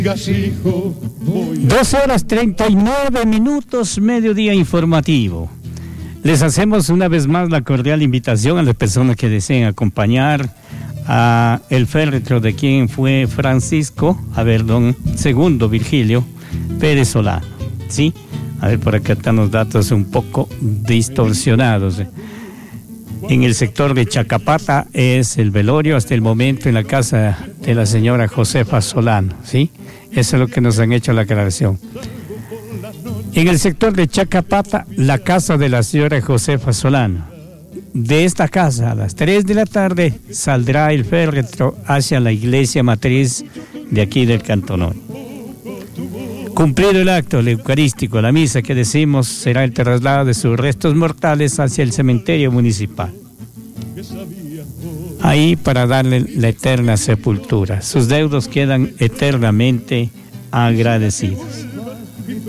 12:39, mediodía informativo. Les hacemos una vez más la cordial invitación a las personas que deseen acompañar a el féretro de quien fue don Segundo Virgilio Pérez Solano, ¿sí? A ver, por acá están los datos un poco distorsionados. En el sector de Chacapata es el velorio hasta el momento en la casa de la señora Josefa Solano, ¿sí? Eso es lo que nos han hecho la aclaración. En el sector de Chacapata, la casa de la señora Josefa Solano. De esta casa, a las 3 de la tarde, saldrá el féretro hacia la iglesia matriz de aquí del Cantón Hoy. Cumplido el acto eucarístico, la misa que decimos será el traslado de sus restos mortales hacia el cementerio municipal. Ahí para darle la eterna sepultura. Sus deudos quedan eternamente agradecidos.